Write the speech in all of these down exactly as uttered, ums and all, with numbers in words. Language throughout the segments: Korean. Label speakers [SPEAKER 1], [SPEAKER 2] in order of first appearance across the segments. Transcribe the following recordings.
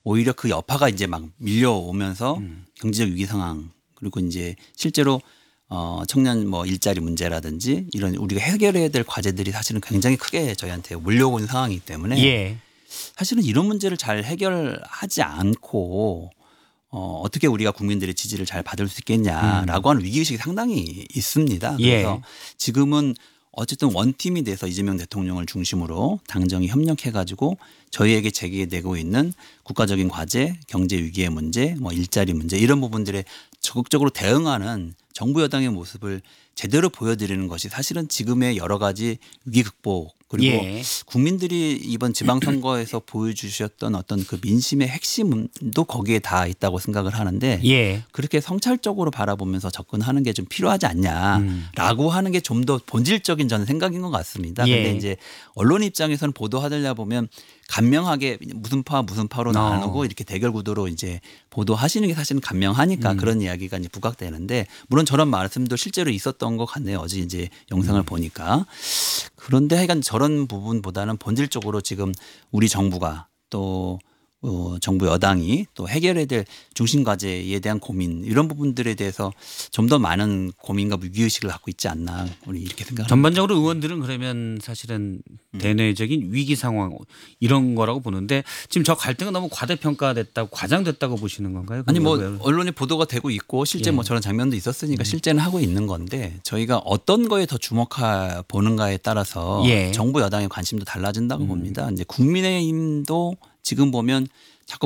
[SPEAKER 1] 오히려 그 여파가 이제 막 밀려오면서
[SPEAKER 2] 음.
[SPEAKER 1] 경제적 위기 상황 그리고 이제 실제로 어 청년 뭐 일자리 문제라든지 이런 우리가 해결해야 될 과제들이 사실은 굉장히 크게 저희한테 몰려오는 상황이기 때문에
[SPEAKER 2] 예.
[SPEAKER 1] 사실은 이런 문제를 잘 해결하지 않고 어 어떻게 우리가 국민들의 지지를 잘 받을 수 있겠냐라고 하는 위기의식이 상당히 있습니다. 그래서
[SPEAKER 2] 예.
[SPEAKER 1] 지금은 어쨌든 원팀이 돼서 이재명 대통령을 중심으로 당정이 협력해 가지고 저희에게 제기되고 있는 국가적인 과제, 경제 위기의 문제, 뭐 일자리 문제 이런 부분들에 적극적으로 대응하는 정부 여당의 모습을 제대로 보여드리는 것이 사실은 지금의 여러 가지 위기 극복 그리고
[SPEAKER 2] 예.
[SPEAKER 1] 국민들이 이번 지방선거에서 보여주셨던 어떤 그 민심의 핵심도 거기에 다 있다고 생각을 하는데
[SPEAKER 2] 예.
[SPEAKER 1] 그렇게 성찰적으로 바라보면서 접근하는 게 좀 필요하지 않냐라고
[SPEAKER 2] 음.
[SPEAKER 1] 하는 게 좀 더 본질적인 저는 생각인 것 같습니다.
[SPEAKER 2] 예.
[SPEAKER 1] 그런데 이제 언론 입장에서는 보도하려다 보면 간명하게 무슨 파 무슨 파로
[SPEAKER 2] 어.
[SPEAKER 1] 나누고 이렇게 대결 구도로 이제 보도하시는 게 사실은 간명하니까
[SPEAKER 2] 음.
[SPEAKER 1] 그런 이야기가 이제 부각되는데 물론 저런 말씀도 실제로 있었던 것 같네요. 어제 이제 영상을
[SPEAKER 2] 음.
[SPEAKER 1] 보니까. 그런데 하여간 저런 부분보다는 본질적으로 지금 우리 정부가 또 어, 정부 여당이 또 해결해야 될 중심 과제에 대한 고민 이런 부분들에 대해서 좀 더 많은 고민과 위기의식을 갖고 있지 않나 우리 이렇게 생각합니다.
[SPEAKER 2] 전반적으로 의원들은 그러면 사실은 대내적인 위기 상황 이런 거라고 보는데 지금 저 갈등은 너무 과대평가됐다고 과장됐다고 보시는 건가요?
[SPEAKER 1] 아니 뭐
[SPEAKER 2] 왜?
[SPEAKER 1] 언론에 보도가 되고 있고 실제
[SPEAKER 2] 예.
[SPEAKER 1] 뭐 저런 장면도 있었으니까
[SPEAKER 2] 음.
[SPEAKER 1] 실제는 하고 있는 건데 저희가 어떤 거에 더 주목해 보는가에 따라서
[SPEAKER 2] 예.
[SPEAKER 1] 정부 여당의 관심도 달라진다고
[SPEAKER 2] 음.
[SPEAKER 1] 봅니다. 이제 국민의힘도 지금 보면 자꾸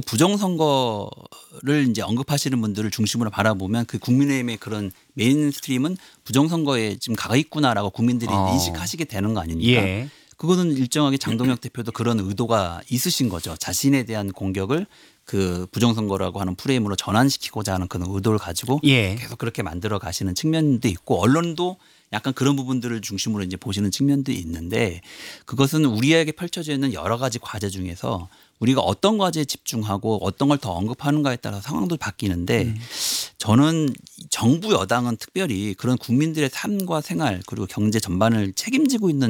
[SPEAKER 1] 부정선거를 이제 언급하시는 분들을 중심으로 바라보면 그 국민의힘의 그런 메인스트림은 부정선거에 지금 가가 있구나라고 국민들이
[SPEAKER 2] 어.
[SPEAKER 1] 인식하시게 되는 거 아닙니까?
[SPEAKER 2] 예.
[SPEAKER 1] 그거는 일정하게 장동혁 대표도 그런 의도가 있으신 거죠. 자신에 대한 공격을 그 부정선거라고 하는 프레임으로 전환시키고자 하는 그런 의도를 가지고
[SPEAKER 2] 예.
[SPEAKER 1] 계속 그렇게 만들어 가시는 측면도 있고 언론도 약간 그런 부분들을 중심으로 이제 보시는 측면도 있는데 그것은 우리에게 펼쳐져 있는 여러 가지 과제 중에서 우리가 어떤 과제에 집중하고 어떤 걸 더 언급하는가에 따라서 상황도 바뀌는데
[SPEAKER 2] 음.
[SPEAKER 1] 저는 정부 여당은 특별히 그런 국민들의 삶과 생활 그리고 경제 전반을 책임지고 있는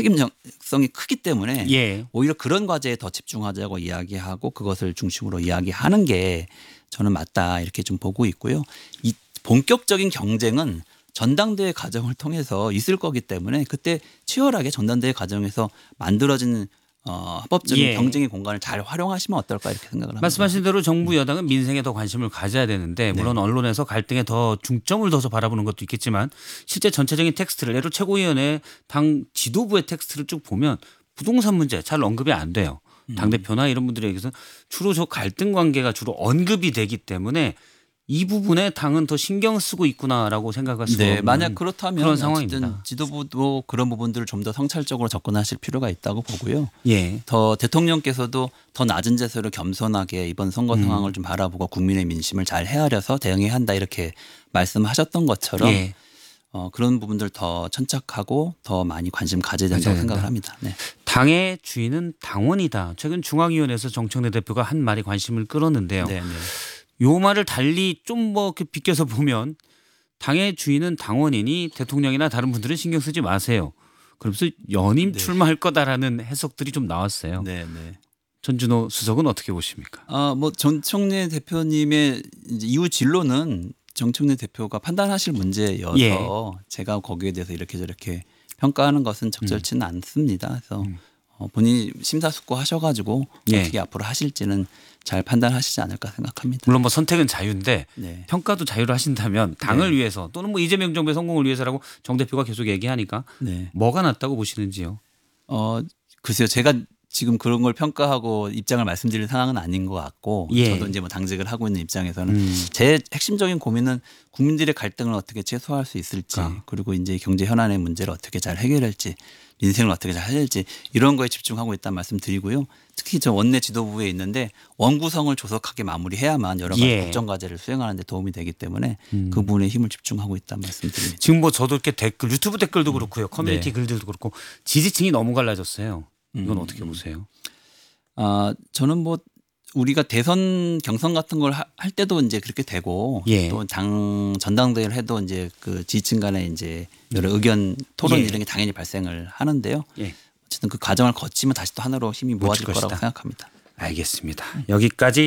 [SPEAKER 1] 책임성이 크기 때문에
[SPEAKER 2] 예.
[SPEAKER 1] 오히려 그런 과제에 더 집중하자고 이야기하고 그것을 중심으로 이야기하는 게 저는 맞다 이렇게 좀 보고 있고요. 이 본격적인 경쟁은 전당대회 과정을 통해서 있을 거기 때문에 그때 치열하게 전당대회 과정에서 만들어진 어, 합법적인
[SPEAKER 2] 예.
[SPEAKER 1] 경쟁의 공간을 잘 활용하시면 어떨까 이렇게 생각을 합니다.
[SPEAKER 2] 말씀하신 대로 정부 여당은 민생에 더 관심을 가져야 되는데 물론
[SPEAKER 1] 네.
[SPEAKER 2] 언론에서 갈등에 더 중점을 둬서 바라보는 것도 있겠지만 실제 전체적인 텍스트를 예를 들어 최고위원회 당 지도부의 텍스트를 쭉 보면 부동산 문제 잘 언급이 안 돼요. 당대표나 이런 분들에게서 주로 저 갈등 관계가 주로 언급이 되기 때문에 이 부분에 당은 더 신경 쓰고 있구나라고 생각할 수가
[SPEAKER 1] 네,
[SPEAKER 2] 없는
[SPEAKER 1] 만약 그렇다면
[SPEAKER 2] 그런
[SPEAKER 1] 어쨌든
[SPEAKER 2] 상황입니다.
[SPEAKER 1] 지도부도 그런 부분들을 좀 더 성찰적으로 접근하실 필요가 있다고 보고요.
[SPEAKER 2] 예.
[SPEAKER 1] 더 대통령께서도 더 낮은 자세로 겸손하게 이번 선거
[SPEAKER 2] 음.
[SPEAKER 1] 상황을 좀 바라보고 국민의 민심을 잘 헤아려서 대응해야 한다 이렇게 말씀하셨던 것처럼
[SPEAKER 2] 예.
[SPEAKER 1] 어, 그런 부분들 더 천착하고 더 많이 관심 가져야 된다고
[SPEAKER 2] 가져야
[SPEAKER 1] 생각을
[SPEAKER 2] 된다.
[SPEAKER 1] 합니다. 네.
[SPEAKER 2] 당의 주인은 당원이다. 최근 중앙위원회에서 정청래 대표가 한 말이 관심을 끌었는데요.
[SPEAKER 1] 네, 네.
[SPEAKER 2] 요 말을 달리 좀 뭐 비껴서 보면 당의 주인은 당원이니 대통령이나 다른 분들은 신경 쓰지 마세요. 그러면서 연임
[SPEAKER 1] 네.
[SPEAKER 2] 출마할 거다라는 해석들이 좀 나왔어요.
[SPEAKER 1] 네, 네.
[SPEAKER 2] 전준호 수석은 어떻게 보십니까?
[SPEAKER 1] 아, 뭐 정청래 대표님의 이제 이후 진로는 정청래 대표가 판단하실 문제여서
[SPEAKER 2] 예.
[SPEAKER 1] 제가 거기에 대해서 이렇게 저렇게 평가하는 것은 적절치는
[SPEAKER 2] 음.
[SPEAKER 1] 않습니다. 그래서
[SPEAKER 2] 음.
[SPEAKER 1] 어, 본인이 심사숙고하셔가지고
[SPEAKER 2] 예.
[SPEAKER 1] 어떻게 앞으로 하실지는 잘 판단하시지 않을까 생각합니다.
[SPEAKER 2] 물론 뭐 선택은 자유인데
[SPEAKER 1] 네.
[SPEAKER 2] 평가도 자유로 하신다면 당을
[SPEAKER 1] 네.
[SPEAKER 2] 위해서 또는 뭐 이재명 정부의 성공을 위해서라고 정 대표가 계속 얘기하니까
[SPEAKER 1] 네.
[SPEAKER 2] 뭐가 낫다고 보시는지요?
[SPEAKER 1] 어, 글쎄요. 제가 지금 그런 걸 평가하고 입장을 말씀드릴 상황은 아닌 것 같고
[SPEAKER 2] 예.
[SPEAKER 1] 저도 이제 뭐 당직을 하고 있는 입장에서는
[SPEAKER 2] 음.
[SPEAKER 1] 제 핵심적인 고민은 국민들의 갈등을 어떻게 최소화할 수 있을지
[SPEAKER 2] 아.
[SPEAKER 1] 그리고 이제 경제 현안의 문제를 어떻게 잘 해결할지 인생을 어떻게 잘 할지 이런 거에 집중하고 있다는 말씀 드리고요. 특히 저 원내 지도부에 있는데 원구성을 조속하게 마무리해야만 여러 가지
[SPEAKER 2] 예.
[SPEAKER 1] 국정 과제를 수행하는 데 도움이 되기 때문에
[SPEAKER 2] 음.
[SPEAKER 1] 그 부분에 힘을 집중하고 있다는 말씀 드립니다.
[SPEAKER 2] 지금 뭐 저도 이렇게 댓글 유튜브 댓글도 그렇고요. 커뮤니티
[SPEAKER 1] 네.
[SPEAKER 2] 글들도 그렇고 지지층이 너무 갈라졌어요. 이건
[SPEAKER 1] 음.
[SPEAKER 2] 어떻게 보세요?
[SPEAKER 1] 아, 저는 뭐 우리가 대선 경선 같은 걸 할 때도 이제 그렇게 되고
[SPEAKER 2] 예.
[SPEAKER 1] 또 당 전당대회를 해도 이제 그 지지층 간에 이제 여러 의견 토론
[SPEAKER 2] 예.
[SPEAKER 1] 이런 게 당연히 발생을 하는데요.
[SPEAKER 2] 예.
[SPEAKER 1] 어쨌든 그 과정을 거치면 다시 또 하나로 힘이 모아질
[SPEAKER 2] 묻힐
[SPEAKER 1] 거라고
[SPEAKER 2] 것이다.
[SPEAKER 1] 생각합니다.
[SPEAKER 2] 알겠습니다. 여기까지